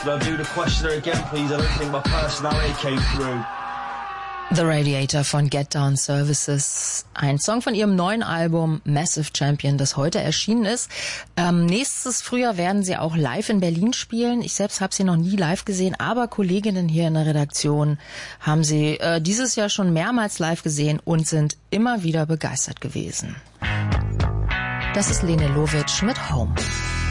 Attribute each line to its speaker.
Speaker 1: Could I do the questioner again, please? I don't think my personality came through.
Speaker 2: The Radiator von Get Down Services, ein Song von ihrem neuen Album Massive Champion, das heute erschienen ist. Nächstes Frühjahr werden sie auch live in Berlin spielen. Ich selbst habe sie noch nie live gesehen, aber Kolleginnen hier in der Redaktion haben sie dieses Jahr schon mehrmals live gesehen und sind immer wieder begeistert gewesen. Das ist Lene Lovitch mit Home.